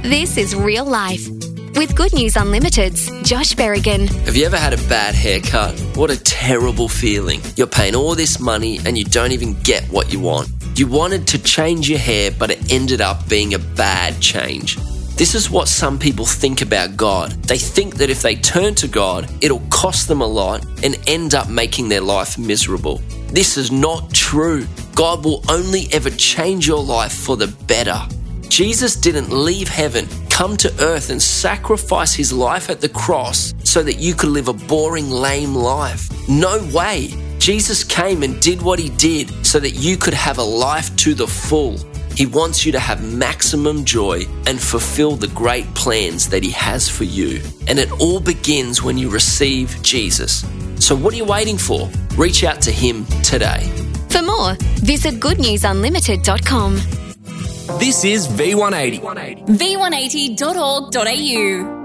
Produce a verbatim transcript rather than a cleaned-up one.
This is Real Life with Good News Unlimited's Josh Berrigan. Have you ever had a bad haircut? What a terrible feeling. You're paying all this money and you don't even get what you want. You wanted to change your hair, but it ended up being a bad change. This is what some people think about God. They think that if they turn to God, it'll cost them a lot and end up making their life miserable. This is not true. God will only ever change your life for the better. Jesus didn't leave heaven, come to earth and sacrifice his life at the cross so that you could live a boring, lame life. No way. Jesus came and did what he did so that you could have a life to the full. He wants you to have maximum joy and fulfill the great plans that he has for you. And it all begins when you receive Jesus. So what are you waiting for? Reach out to him today. For more, visit good news unlimited dot com. This is V one eighty. v one eighty dot org dot a u